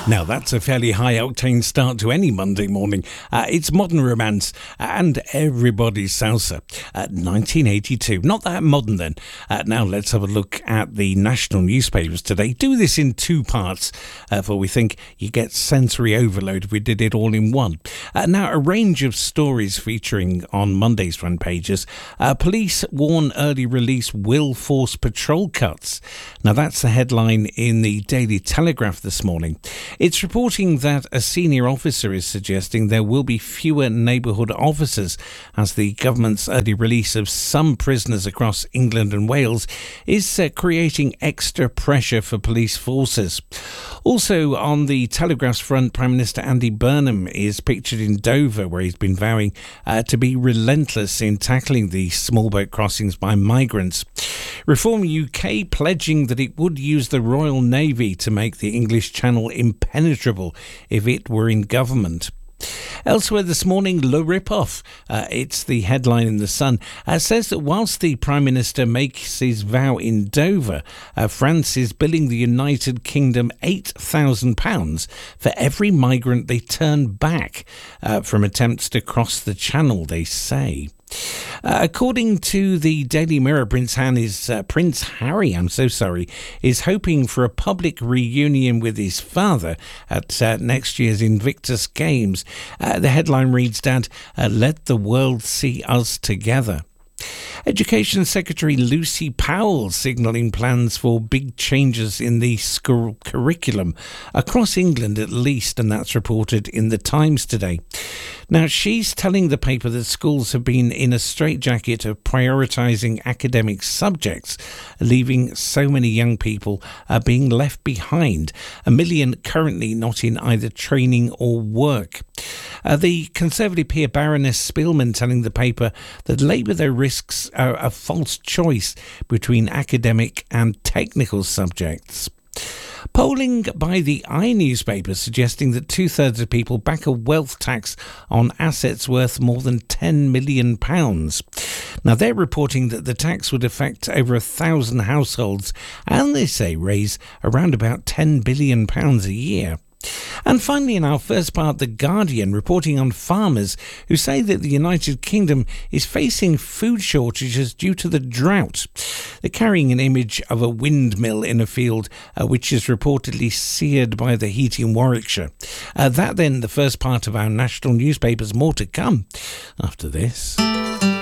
Now, that's a fairly high-octane start to any Monday morning. It's Modern Romance and Everybody's Salsa, 1982. Not that modern then. Now, let's have a look at the national newspapers today. Do this in two parts, for we think you get sensory overload if we did it all in one. Now, a range of stories featuring on Monday's front pages. Police warn early release will force patrol cuts. Now, that's the headline in the Daily Telegraph this morning. It's reporting that a senior officer is suggesting there will be fewer neighbourhood officers as the government's early release of some prisoners across England and Wales is creating extra pressure for police forces. Also on the Telegraph's front, Prime Minister Andy Burnham is pictured in Dover, where he's been vowing to be relentless in tackling the small boat crossings by migrants. Reform UK pledging that it would use the Royal Navy to make the English Channel impenetrable if it were in government. Elsewhere this morning, Le Ripoff, it's the headline in The Sun, says that whilst the Prime Minister makes his vow in Dover, France is billing the United Kingdom £8,000 for every migrant they turn back from attempts to cross the Channel, they say. According to the Daily Mirror, Prince Harry is hoping for a public reunion with his father at next year's Invictus Games. The headline reads, Dad, let the world see us together. Education Secretary Lucy Powell signalling plans for big changes in the school curriculum across England at least, and that's reported in the Times today. Now, she's telling the paper that schools have been in a straitjacket of prioritising academic subjects, leaving so many young people being left behind, 1 million currently not in either training or work. The Conservative peer Baroness Spielman telling the paper that Labour, though, risks a false choice between academic and technical subjects. Polling by the newspaper suggesting that 2/3 of people back a wealth tax on assets worth more than £10 million. Now, they're reporting that the tax would affect over 1,000 households and, they say, raise around about £10 billion a year. And finally, in our first part, The Guardian reporting on farmers who say that the United Kingdom is facing food shortages due to the drought. They're carrying an image of a windmill in a field which is reportedly seared by the heat in Warwickshire. That then, the first part of our national newspapers. More to come after this.